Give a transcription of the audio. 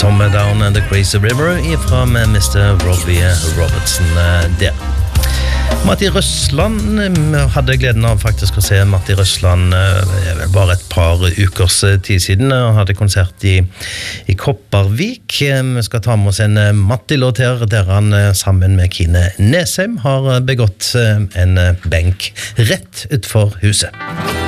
Somewhere Down and the Crazy River ifra Mr. Robbie Robertson der. Matti Røsland hadde gleden av faktisk å se Matti Røsland bare et par ukers tid siden og hadde konsert i Kopervik. Vi skal ta med oss en Matti-låt her der han sammen med Kine Nesheim har begått en benk rett utfor huset.